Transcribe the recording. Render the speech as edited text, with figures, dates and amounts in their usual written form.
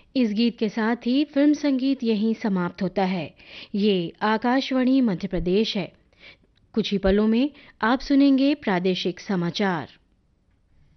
इस गीत के साथ ही फिल्म संगीत यहीं समाप्त होता है। ये आकाशवाणी मध्य प्रदेश है। कुछ ही पलों में आप सुनेंगे प्रादेशिक समाचार।